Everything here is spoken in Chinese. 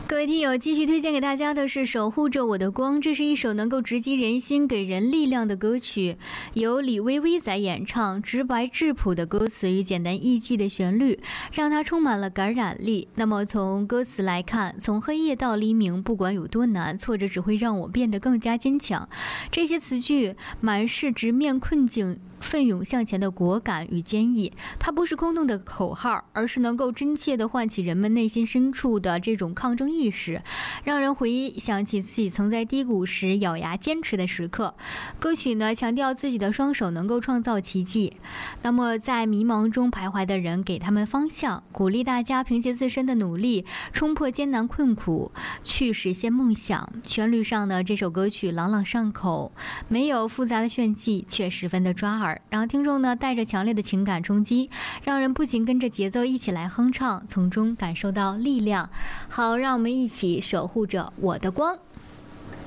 各位听友，继续推荐给大家的是《守护着我的光》，这是一首能够直击人心、给人力量的歌曲，由李薇薇仔演唱，直白质朴的歌词与简单易记的旋律，让它充满了感染力。那么从歌词来看，从黑夜到黎明，不管有多难，挫折只会让我变得更加坚强。这些词句满是直面困境、奋勇向前的果敢与坚毅，它不是空洞的口号，而是能够真切地唤起人们内心深处的这种抗争意识，让人回想起自己曾在低谷时咬牙坚持的时刻。歌曲呢，强调自己的双手能够创造奇迹，那么在迷茫中徘徊的人给他们方向，鼓励大家凭借自身的努力冲破艰难困苦，去实现梦想。旋律上呢，这首歌曲朗朗上口，没有复杂的炫技，却十分的抓耳，让听众呢带着强烈的情感冲击，让人不仅跟着节奏一起来哼唱，从中感受到力量。好，让我们一起守护着我的光。